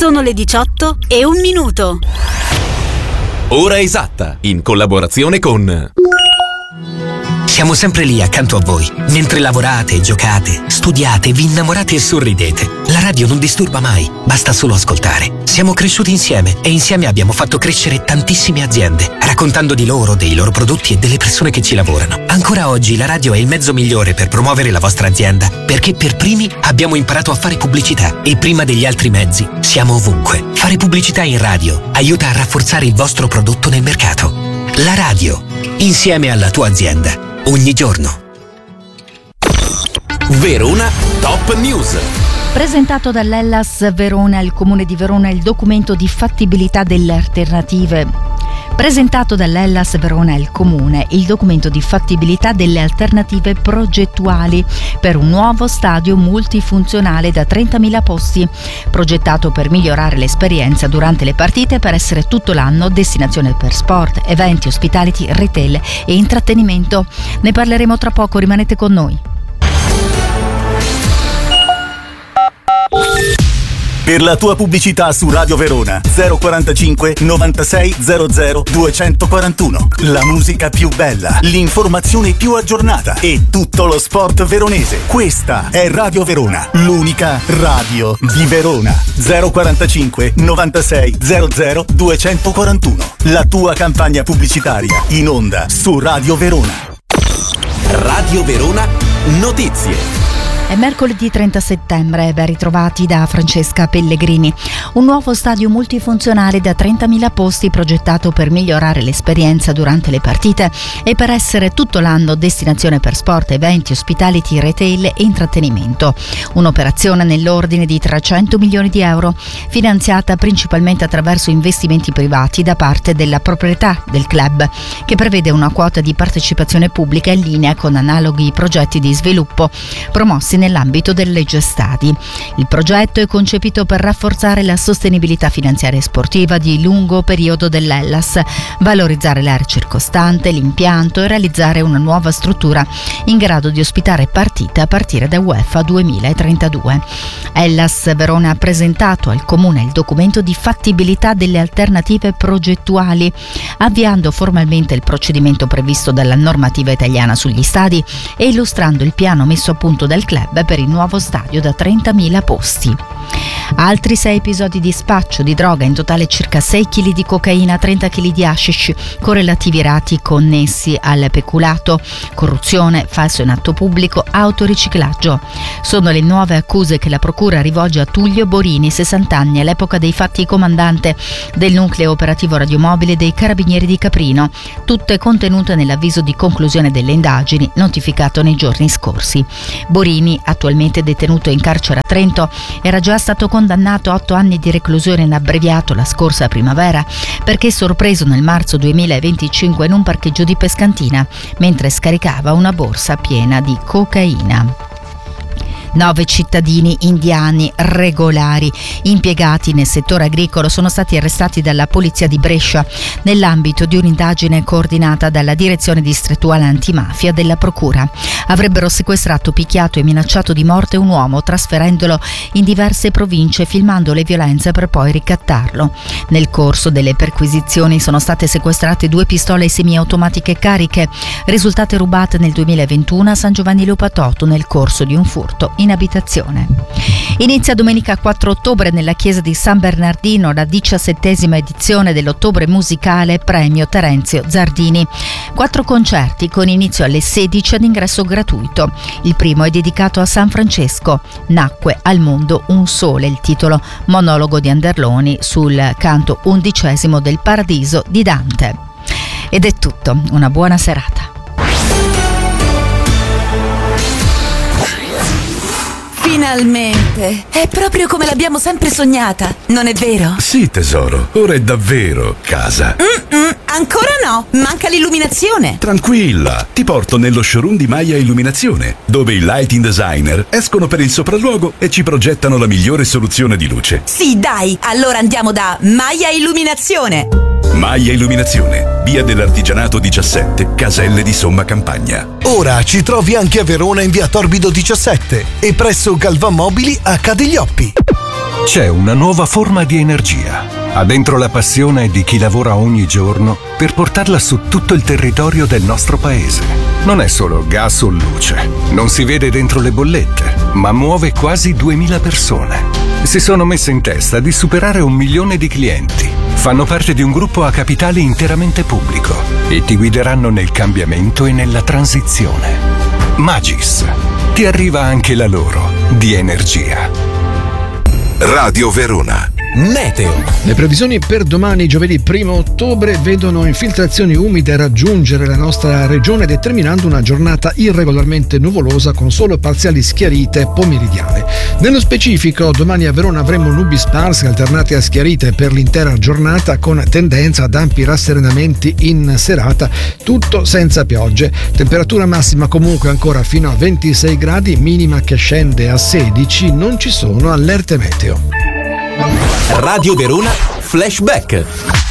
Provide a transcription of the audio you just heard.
Sono le 18:01. Ora esatta, in collaborazione con... Siamo sempre lì accanto a voi, mentre lavorate, giocate, studiate, vi innamorate e sorridete. La radio non disturba mai, basta solo ascoltare. Siamo cresciuti insieme e insieme abbiamo fatto crescere tantissime aziende, raccontando di loro, dei loro prodotti e delle persone che ci lavorano. Ancora oggi la radio è il mezzo migliore per promuovere la vostra azienda, perché per primi abbiamo imparato a fare pubblicità e prima degli altri mezzi siamo ovunque. Fare pubblicità in radio aiuta a rafforzare il vostro prodotto nel mercato. La radio, insieme alla tua azienda. Ogni giorno. Verona Top News. Presentato dall'Hellas Verona, il Comune di Verona, il documento di fattibilità delle alternative. Presentato dall'Hellas Verona il Comune, il documento di fattibilità delle alternative progettuali per un nuovo stadio multifunzionale da 30.000 posti, progettato per migliorare l'esperienza durante le partite e per essere tutto l'anno destinazione per sport, eventi, hospitality, retail e intrattenimento. Ne parleremo tra poco, rimanete con noi. Per la tua pubblicità su Radio Verona 045 96 00 241. La musica più bella, l'informazione più aggiornata e tutto lo sport veronese. Questa è Radio Verona, l'unica radio di Verona. 045 96 00 241. La tua campagna pubblicitaria in onda su Radio Verona. Radio Verona Notizie. È mercoledì 30 settembre, ben ritrovati da Francesca Pellegrini. Un nuovo stadio multifunzionale da 30.000 posti progettato per migliorare l'esperienza durante le partite e per essere tutto l'anno destinazione per sport, eventi, hospitality, retail e intrattenimento. Un'operazione nell'ordine di 300 milioni di euro, finanziata principalmente attraverso investimenti privati da parte della proprietà del club, che prevede una quota di partecipazione pubblica in linea con analoghi progetti di sviluppo promossi nell'ambito del Legge Stadi. Il progetto è concepito per rafforzare la sostenibilità finanziaria e sportiva di lungo periodo dell'Hellas, valorizzare l'area circostante, l'impianto e realizzare una nuova struttura in grado di ospitare partite a partire da UEFA 2032. Hellas Verona ha presentato al Comune il documento di fattibilità delle alternative progettuali, avviando formalmente il procedimento previsto dalla normativa italiana sugli stadi e illustrando il piano messo a punto dal club per il nuovo stadio da 30.000 posti. Altri 6 episodi di spaccio di droga, in totale circa 6 kg di cocaina, 30 kg di hashish, con relativi reati connessi al peculato, corruzione, falso in atto pubblico, autoriciclaggio. Sono le nuove accuse che la procura rivolge a Tullio Borini, 60 anni, all'epoca dei fatti comandante del nucleo operativo radiomobile dei Carabinieri di Caprino, tutte contenute nell'avviso di conclusione delle indagini notificato nei giorni scorsi. Borini, attualmente detenuto in carcere a Trento, era già stato condannato a 8 anni di reclusione in abbreviato la scorsa primavera perché sorpreso nel marzo 2025 in un parcheggio di Pescantina mentre scaricava una borsa piena di cocaina. 9 cittadini indiani regolari impiegati nel settore agricolo sono stati arrestati dalla polizia di Brescia nell'ambito di un'indagine coordinata dalla direzione distrettuale antimafia della procura. Avrebbero sequestrato, picchiato e minacciato di morte un uomo trasferendolo in diverse province filmando le violenze per poi ricattarlo. Nel corso delle perquisizioni sono state sequestrate 2 pistole semiautomatiche cariche risultate rubate nel 2021 a San Giovanni Lopatotto nel corso di un furto in abitazione. Inizia domenica 4 ottobre nella chiesa di San Bernardino la 17ª edizione dell'Ottobre Musicale Premio Terenzio Zardini. 4 concerti con inizio alle 16 ad ingresso gratuito. Il primo è dedicato a San Francesco. Nacque al mondo un sole, il titolo, monologo di Anderloni sul canto 11° del Paradiso di Dante. Ed è tutto, una buona serata. Finalmente! È proprio come l'abbiamo sempre sognata, non è vero? Sì, tesoro, ora è davvero casa. Ancora no, manca l'illuminazione. Tranquilla, ti porto nello showroom di Maya Illuminazione, dove i lighting designer escono per il sopralluogo e ci progettano la migliore soluzione di luce. Sì, dai, allora andiamo da Maya Illuminazione. Maya Illuminazione, via dell'Artigianato 17, Caselle di Somma Campagna. Ora ci trovi anche a Verona in via Torbido 17 e presso Galvan Mobili a Cadiglioppi. C'è una nuova forma di energia. Ha dentro la passione di chi lavora ogni giorno per portarla su tutto il territorio del nostro paese. Non è solo gas o luce. Non si vede dentro le bollette, ma muove quasi 2000 persone. Si sono messe in testa di superare 1 milione di clienti. Fanno parte di un gruppo a capitale interamente pubblico e ti guideranno nel cambiamento e nella transizione. Magis. Ti arriva anche la loro di energia. Radio Verona. Meteo. Le previsioni per domani, giovedì 1 ottobre, vedono infiltrazioni umide raggiungere la nostra regione, determinando una giornata irregolarmente nuvolosa con solo parziali schiarite pomeridiane. Nello specifico, domani a Verona avremo nubi sparse alternate a schiarite per l'intera giornata, con tendenza ad ampi rasserenamenti in serata, tutto senza piogge. Temperatura massima comunque ancora fino a 26 gradi, minima che scende a 16, non ci sono allerte meteo. Radio Verona Flashback.